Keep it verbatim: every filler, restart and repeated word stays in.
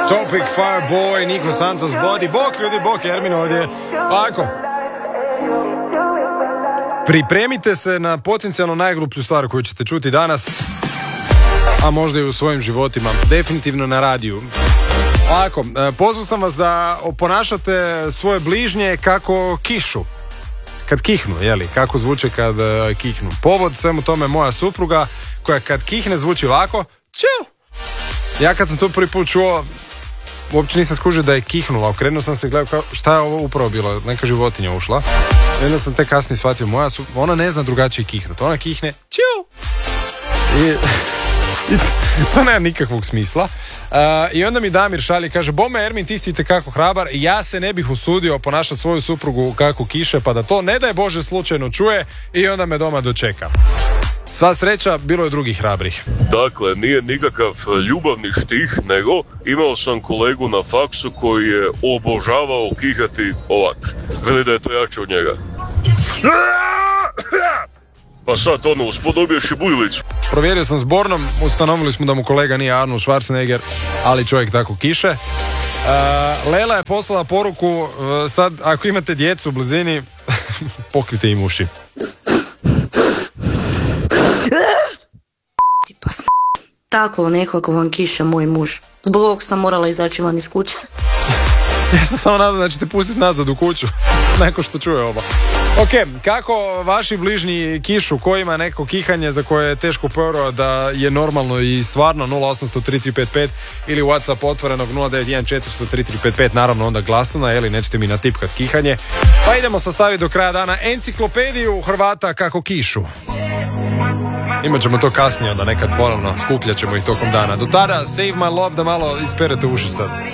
Topic, Fireboy, Niko Santos, Body. Bok ljudi, bok, Ermin ovdje. Ovako. Pripremite se na potencijalno najgluplju stvar koju ćete čuti danas, a možda i u svojim životima. Definitivno na radiju. Ovako, pozvao sam vas da oponašate svoje bližnje kako kišu. Kad kihnu, jeli, kako zvuče kad uh, kihnu. Povod svemu tome moja supruga, koja kad kihne zvuči ovako, ču! Ja kad sam to prvi put čuo, uopće nisam skužio da je kihnula. Okrenuo sam se i gledao kao, šta je ovo upravo bilo, neka životinja ušla. I onda sam te kasnije shvatio, moja supruga, ona ne zna drugačije kihnut. Ona kihne, ču! I... I to nema nikakvog smisla. Uh, I onda mi Damir šalje, kaže, bome Ermin, ti si itekako hrabar, ja se ne bih usudio ponašati svoju suprugu kako kiše, pa da to ne daj Bože slučajno čuje i onda me doma dočeka. Sva sreća, bilo je drugih hrabrih. Dakle, nije nikakav ljubavni štih, nego imao sam kolegu na faksu koji je obožavao kihati ovak. Veli da je to jače od njega. Pa sad ono, uspodobiješ i buljilicu. Provjerio sam s Bornom, ustanovili smo da mu kolega nije Arnold Schwarzenegger, ali čovjek tako kiše. Uh, Lela je poslala poruku, uh, sad ako imate djecu u blizini, pokrite im uši. Tako nekako vam kiše moj muž. Zbog ovog sam morala izaći van iz kuće. Ja sam samo nadam da ćete pustiti nazad u kuću. Neko što čuje ovo. Ok, kako vaši bližnji kišu, ko ima neko kihanje za koje je teško povjerovati da je normalno i stvarno, nula osam nula tri tri pet pet ili WhatsApp otvorenog nula devet jedan četiri nula tri tri pet pet, naravno onda glasno, jeli nećete mi natipkat kihanje. Pa idemo sastaviti do kraja dana enciklopediju Hrvata kako kišu. Imat ćemo to kasnije onda nekad ponovno, skupljat ćemo ih tokom dana. Do tada, save my love da malo isperete uši sad.